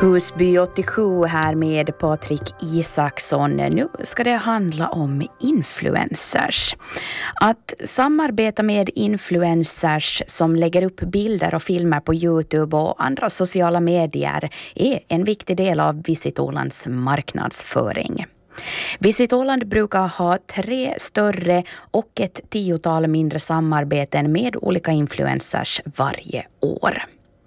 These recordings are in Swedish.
Husby 87 här med Patrik Isaksson. Nu ska det handla om influencers. Att samarbeta med influencers som lägger upp bilder och filmer på YouTube och andra sociala medier är en viktig del av Visit Ålands marknadsföring. Visit Åland brukar ha 3 större och ett 10-tal mindre samarbeten med olika influencers varje år.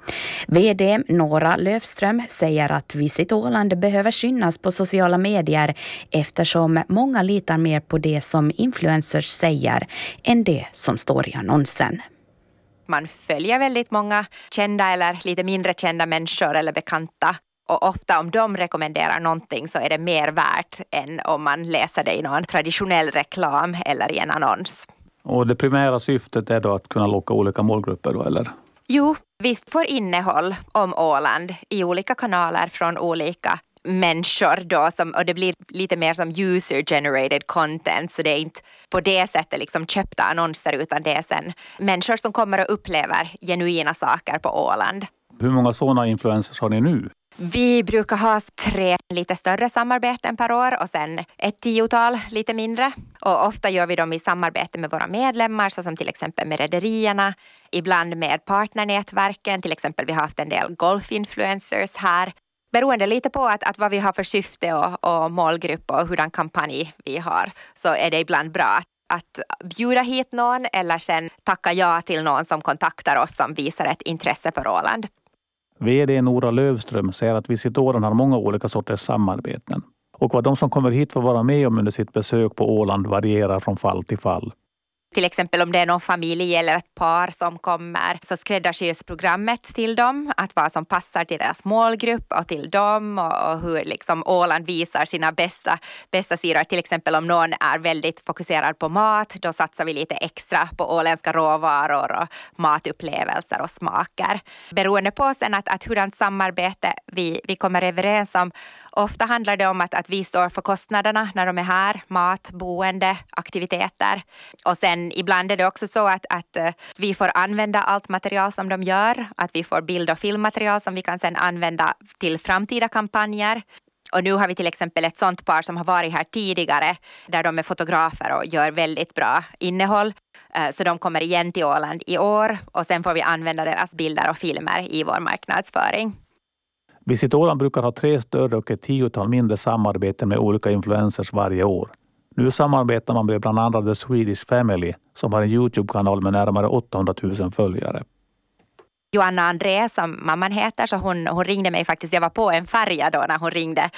VD Nora Löfström säger att Visit Åland behöver synas på sociala medier eftersom många litar mer på det som influencers säger än det som står i annonsen. Man följer väldigt många kända eller lite mindre kända människor eller bekanta. Och ofta om de rekommenderar någonting så är det mer värt än om man läser det i någon traditionell reklam eller i en annons. Och det primära syftet är då att kunna locka olika målgrupper då, eller? Jo, vi får innehåll om Åland i olika kanaler från olika människor då, och det blir lite mer som user-generated content, så det är inte på det sättet liksom köpta annonser utan det är sen människor som kommer och upplever genuina saker på Åland. Hur många sådana influencers har ni nu? Vi brukar ha 3 lite större samarbeten per år och sen ett 10-tal lite mindre. Och ofta gör vi dem i samarbete med våra medlemmar, så som till exempel med rederierna, ibland med partnernätverken, till exempel vi har haft en del golfinfluencers här. Beroende lite på att vad vi har för syfte och målgrupp och hurdan kampanj vi har, så är det ibland bra att bjuda hit någon eller sen tacka ja till någon som kontaktar oss som visar ett intresse för Åland. VD Nora Löfström säger att Visit Åland har många olika sorters samarbeten. Och vad de som kommer hit får vara med om under sitt besök på Åland varierar från fall till fall. Till exempel om det är någon familj eller ett par som kommer, så skräddarsys programmet till dem. Att vad som passar till deras målgrupp och till dem och hur liksom Åland visar sina bästa sidor. Till exempel om någon är väldigt fokuserad på mat, då satsar vi lite extra på åländska råvaror och matupplevelser och smaker. Beroende på sen att hurdant samarbete vi kommer överens om. Ofta handlar det om att vi står för kostnaderna när de är här, mat, boende, aktiviteter. Och sen ibland är det också så att vi får använda allt material som de gör. Att vi får bild- och filmmaterial som vi kan sen använda till framtida kampanjer. Och nu har vi till exempel ett sånt par som har varit här tidigare, där de är fotografer och gör väldigt bra innehåll. Så de kommer igen till Åland i år och sen får vi använda deras bilder och filmer i vår marknadsföring. Visit Åland brukar ha 3 större och ett 10-tal mindre samarbeten med olika influencers varje år. Nu samarbetar man med bland annat The Swedish Family som har en YouTube-kanal med närmare 800 000 följare. Joanna André, som mamman heter, så hon ringde mig faktiskt. Jag var på en färja då när hon ringde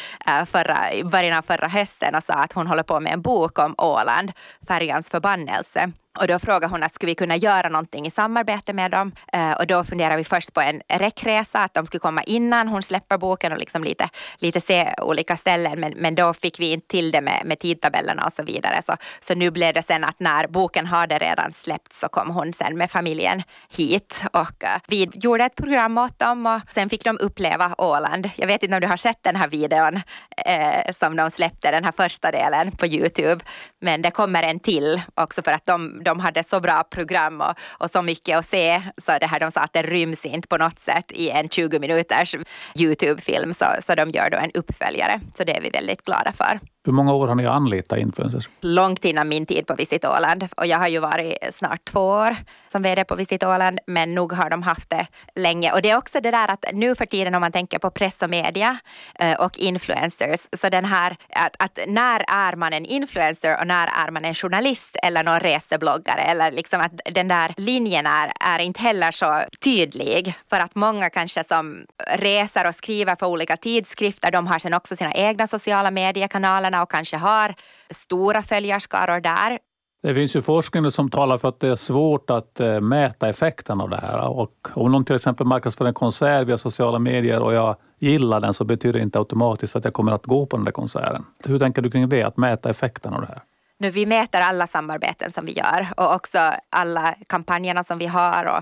i början av förra hösten och sa att hon håller på med en bok om Åland, färjans förbannelse. Och då frågade hon att skulle vi kunna göra någonting i samarbete med dem. Och då funderade vi först på en räckresa, att de skulle komma innan hon släpper boken och liksom lite se olika ställen. Men då fick vi inte till det med tidtabellerna och så vidare. Så nu blev det sen att när boken hade redan släppt så kom hon sen med familjen hit. Och vi gjorde ett program åt dem och sen fick de uppleva Åland. Jag vet inte om du har sett den här videon som de släppte, den här första delen på YouTube. Men det kommer en till också för att de hade så bra program och så mycket att se, så det här de sa att det ryms inte på något sätt i en 20 minuters YouTube-film, så de gör då en uppföljare, så det är vi väldigt glada för. Hur många år har ni anlitat influencers? Långt innan min tid på Visit Åland, och jag har ju varit snart 2 år som vd på Visit Åland, men nog har de haft det länge. Och det är också det där att nu för tiden om man tänker på press och media och influencers, så den här att när är man en influencer och när är man en journalist eller någon resebloggare, eller liksom att den där linjen är inte heller så tydlig, för att många kanske som reser och skriver för olika tidskrifter, de har sen också sina egna sociala mediekanaler och kanske har stora följarskaror där. Det finns ju forskning som talar för att det är svårt att mäta effekten av det här. Och om någon till exempel marknadsför en konsert via sociala medier och jag gillar den, så betyder det inte automatiskt att jag kommer att gå på den där konserten. Hur tänker du kring det, att mäta effekten av det här? Nu, vi mäter alla samarbeten som vi gör och också alla kampanjerna som vi har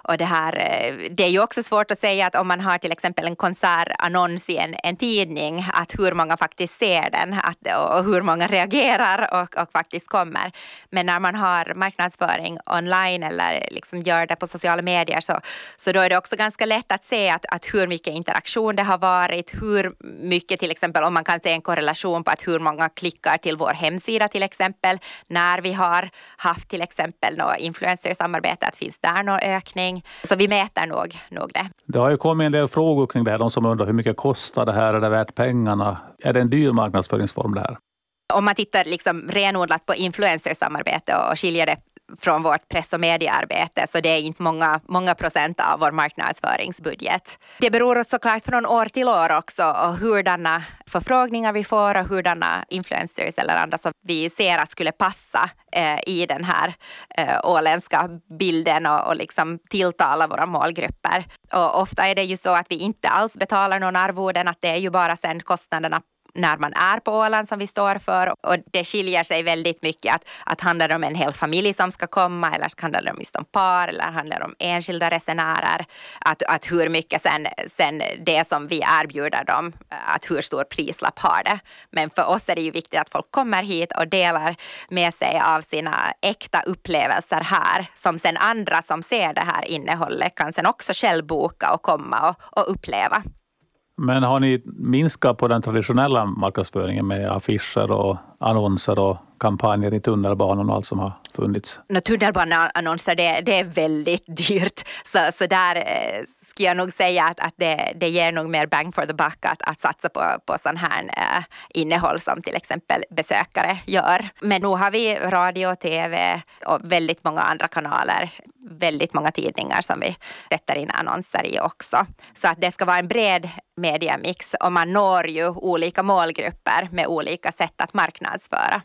Och det är ju också svårt att säga att om man har till exempel en konsertannons i en tidning, att hur många faktiskt ser den och hur många reagerar och faktiskt kommer. Men när man har marknadsföring online eller liksom gör det på sociala medier så då är det också ganska lätt att se att hur mycket interaktion det har varit, hur mycket till exempel om man kan se en korrelation på att hur många klickar till vår hemsida till exempel när vi har haft till exempel något influencersamarbete, att finns där någon ökning. Så vi mäter nog det. Det har ju kommit en del frågor kring det här, de som undrar hur mycket kostar det här, är det värt pengarna? Är det en dyr marknadsföringsform det här? Om man tittar liksom renodlat på influencersamarbete och skiljer det från vårt press- och mediearbete, så det är inte många procent av vår marknadsföringsbudget. Det beror såklart från år till år också och hurdana förfrågningar vi får och hurdana influencers eller andra som vi ser att skulle passa i den här åländska bilden och liksom tilltala våra målgrupper. Och ofta är det ju så att vi inte alls betalar någon arvoden, att det är ju bara sen kostnaderna när man är på Åland som vi står för, och det skiljer sig väldigt mycket att handlar det om en hel familj som ska komma eller handlar det om just om par eller handlar det om enskilda resenärer, att hur mycket sen det som vi erbjuder dem, att hur stor prislapp har det. Men för oss är det ju viktigt att folk kommer hit och delar med sig av sina äkta upplevelser här, som sen andra som ser det här innehållet kan sen också själv boka och komma och uppleva. Men har ni minskat på den traditionella marknadsföringen med affischer och annonser och kampanjer i tunnelbanan och allt som har funnits? Tunnelbaneannonser, det är väldigt dyrt. Så där skulle jag nog säga att det ger nog mer bang for the buck att satsa på sån här innehåll som till exempel besökare gör. Men nu har vi radio, tv och väldigt många andra kanaler, väldigt många tidningar som vi sätter in annonser i också. Så att det ska vara en bred mediamix och man når ju olika målgrupper med olika sätt att marknadsföra.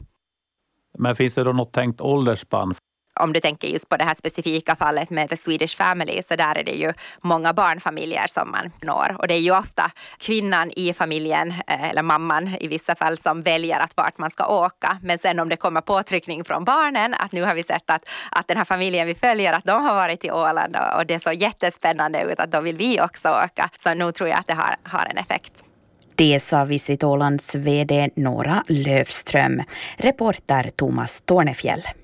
Men finns det då något tänkt åldersspann? Om du tänker just på det här specifika fallet med The Swedish Family, så där är det ju många barnfamiljer som man når. Och det är ju ofta kvinnan i familjen, eller mamman i vissa fall, som väljer att vart man ska åka. Men sen om det kommer påtryckning från barnen, att nu har vi sett att den här familjen vi följer, att de har varit i Åland och det är så jättespännande ut att då vill vi också åka. Så nu tror jag att det har en effekt. Det sa Visit Ålands vd Nora Löfström. Reporter Thomas Tornefjäll.